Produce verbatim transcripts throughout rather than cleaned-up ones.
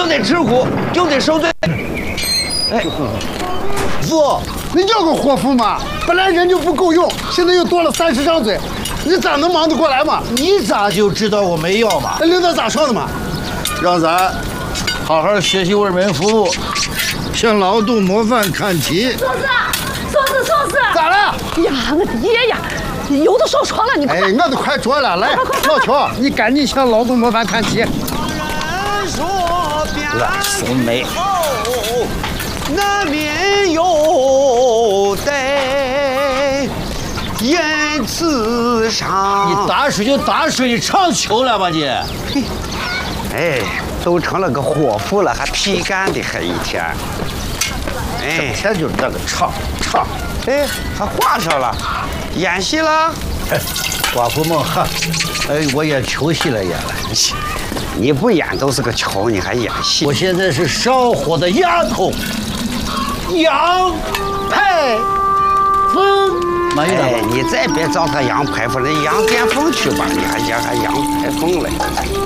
得吃苦，就得受罪。哎， 父，你要个伙夫嘛，本来人就不够用，现在又多了三十张嘴，你咋能忙得过来嘛？ 你咋就知道我没要嘛？ 那领导咋说的嘛？ 让咱好好学习为民服务，向劳动模范看齐。 嫂子，嫂子，嫂子， 咋了？ 呀，我的爷呀，油都烧床了，你快！ 哎，我都快着了，来，老乔，你赶紧向劳动模范看齐。 烂俗梅，难免有待言辞上。你打水就打水，你唱球了吧你？哎，都成了个伙夫了，还皮干的还一天。哎，天就是那个唱唱。哎，还画上了，演戏了。哎，寡妇梦哈，哎，我演球戏来演了。你不演都是个球，你还演戏？我现在是烧火的丫头，杨排风。满意了？哎，你再别找他杨排风，人杨巅峰去吧，你还讲还杨排风嘞？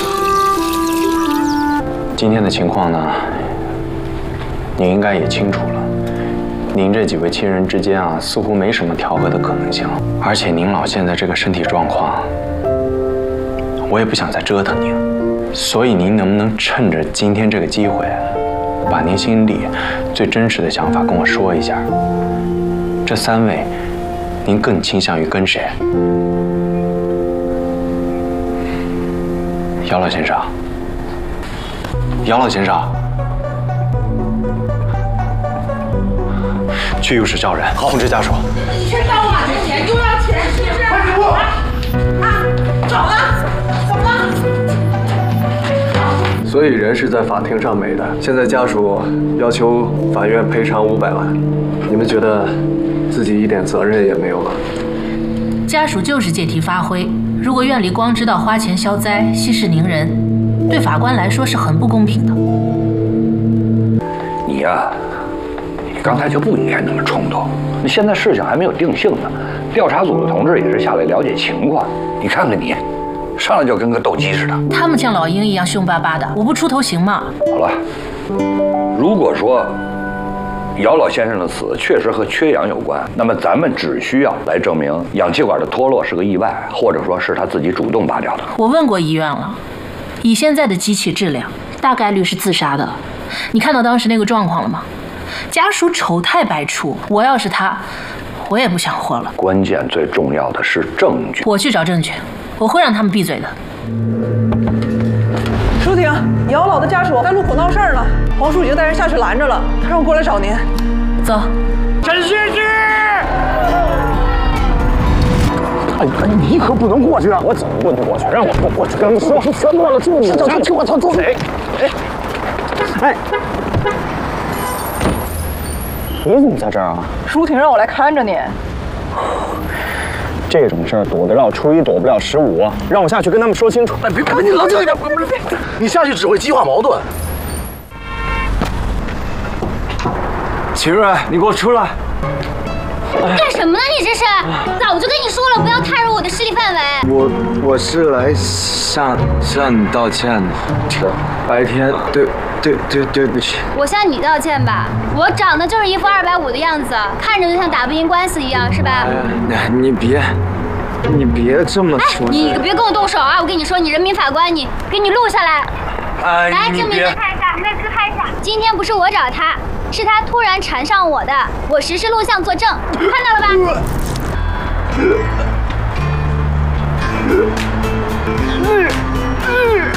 今天的情况呢，你应该也清楚了。您这几位亲人之间啊，似乎没什么调和的可能性，而且您老现在这个身体状况，我也不想再折腾您。所以您能不能趁着今天这个机会，把您心里最真实的想法跟我说一下？这三位，您更倾向于跟谁？姚老先生，姚老先生，去医务室叫人，通知家属。 一天到晚的钱又要钱，是不是？快给我！啊，怎么了？怎么了？ 所以人是在法庭上没的。现在家属要求法院赔偿五百万，你们觉得自己一点责任也没有吗？ 家属就是借题发挥。如果院里光知道花钱消灾、息事宁人，对法官来说是很不公平的。 你呀、啊，你刚才就不应该那么冲动。你现在事情还没有定性呢，调查组的同志也是下来了解情况。你看看你。上来就跟个斗鸡似的， 他们像老鹰一样凶巴巴的，我不出头行吗？ 好了，如果说姚老先生的死确实和缺氧有关，那么咱们只需要来证明氧气管的脱落是个意外，或者说是他自己主动拔掉的。 我问过医院了，以现在的机器质量，大概率是自杀的。你看到当时那个状况了吗？家属丑态百出，我要是他，我也不想活了。 关键最重要的是证据。 我去找证据。我会让他们闭嘴的。 舒婷，姚老的家属在路口闹事儿了，黄叔已经带人下去拦着了，他让我过来找您。 走。 陈先生， 哎，你可不能过去啊！我怎么不能过去？让我过过去跟他们说，说过了之后你上去，我操，走！哎哎哎，你怎么在这儿啊？ 舒婷让我来看着你。 这种事儿躲得了初一，躲不了十五，让我下去跟他们说清楚。 哎，别别，你冷静一点，不是别，你下去只会激化矛盾。 齐瑞，你给我出来！ 干什么呢？你这是？早就跟你说了，不要踏入我的势力范围。 我我是来向向你道歉的。这白天对对对对不起。 我向你道歉吧，我长得就是一副二百五的样子，看着就像打不赢官司一样，是吧？ 哎，你别，你别这么说。 哎，你别跟我动手啊！我跟你说，你人民法官，你给你录下来。 哎， 来，证明再看一下，再自拍一下。今天不是我找他，是他突然缠上我的，我实时录像作证，看到了吧？